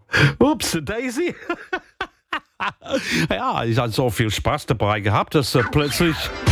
Ups, Daisy. Ja, ich hatte so viel Spaß dabei gehabt, dass plötzlich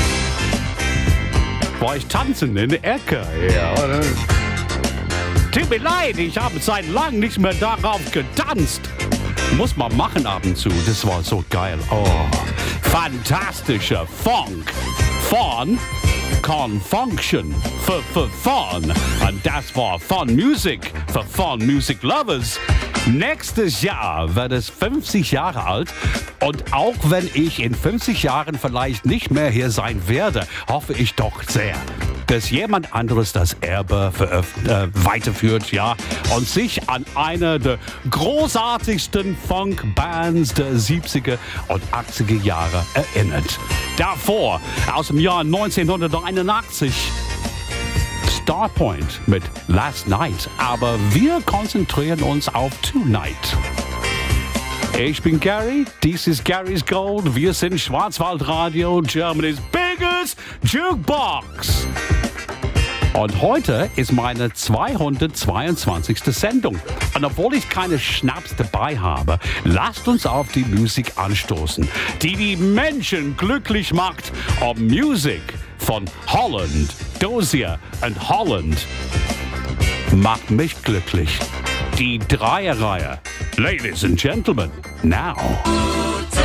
war ich tanzen in der Ecke. Ja. Tut mir leid, ich habe seit langem nicht mehr darauf getanzt. Muss man machen ab und zu, das war so geil. Oh, fantastischer Funk von Confunction für Fun. Und das war Fun Music für Fun Music Lovers. Nächstes Jahr wird es 50 Jahre alt und auch wenn ich in 50 Jahren vielleicht nicht mehr hier sein werde, hoffe ich doch sehr, dass jemand anderes das Erbe weiterführt, ja, und sich an eine der großartigsten Funk-Bands der 70er und 80er Jahre erinnert. Davor, aus dem Jahr 1981, Starpoint mit Last Night, aber wir konzentrieren uns auf Tonight. Ich bin Gary, dies ist Gary's Gold, wir sind Schwarzwaldradio, Germany's biggest Jukebox. Und heute ist meine 222. Sendung. Und obwohl ich keine Schnaps dabei habe, lasst uns auf die Musik anstoßen, die die Menschen glücklich macht. Ob Musik von Holland, Dozier und Holland macht mich glücklich. Die Dreierreihe. Ladies and Gentlemen, now.